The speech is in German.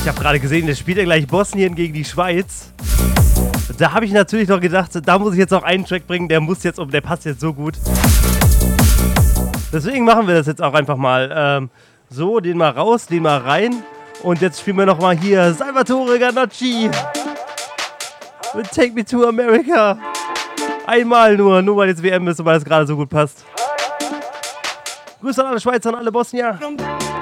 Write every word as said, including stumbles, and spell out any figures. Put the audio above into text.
habe gerade gesehen, der spielt ja gleich Bosnien gegen die Schweiz. Da habe ich natürlich noch gedacht, da muss ich jetzt auch einen Track bringen, der muss jetzt, der passt jetzt so gut. Deswegen machen wir das jetzt auch einfach mal. Ähm, so, den mal raus, den mal rein. Und jetzt spielen wir nochmal hier Salvatore Ganocci mit Take Me to America. Einmal nur, nur weil jetzt W M ist und weil es gerade so gut passt. Grüße an alle Schweizer und alle Bosnier.